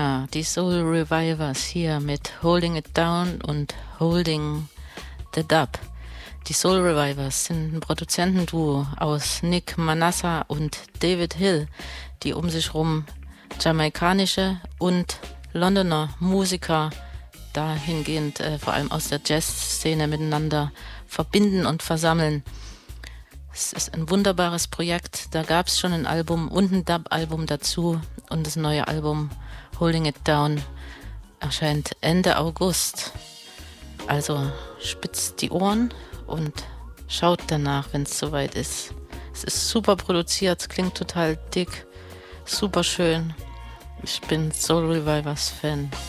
Ja, die Soul Revivers hier mit Holding It Down und Holding the Dub. Die Soul Revivers sind ein Produzentenduo aus Nick Manassa und David Hill, die um sich rum jamaikanische und Londoner Musiker dahingehend vor allem aus der Jazzszene miteinander verbinden und versammeln. Es ist ein wunderbares Projekt, da gab es schon ein Album und ein Dub-Album dazu und das neue Album Holding It Down erscheint Ende August. Also spitzt die Ohren und schaut danach, wenn es soweit ist. Es ist super produziert, klingt total dick, super schön. Ich bin Soul Revivers Fan.